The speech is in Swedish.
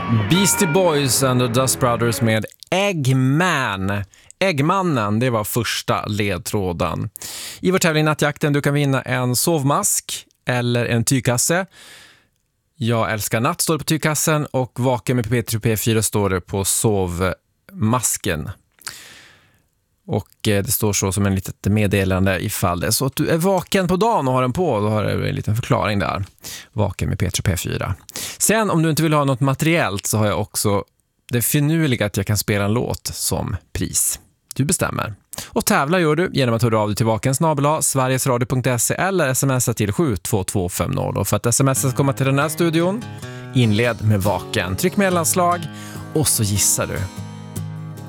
Beastie Boys and the Dust Brothers med Eggman. Eggmannen, det var första ledtråden. I vår tävling Nattjakten du kan vinna en sovmask eller en tygkasse. Jag älskar natt står det på tygkassen och Vaken med P3 P4 står det på sovmasken. Och det står så som en litet meddelande ifall det är så att du är vaken på dagen och har den på. Då har jag en liten förklaring där. Vaken med P3 P4. Sen om du inte vill ha något materiellt så har jag också det finurliga att jag kan spela en låt som pris. Du bestämmer. Och tävla gör du genom att höra av dig till vakensnabel@sverigesradio.se eller smsa till 72250. Och för att smsa ska komma till den här studion, inled med Vaken. Tryck mellanslag och så gissar du.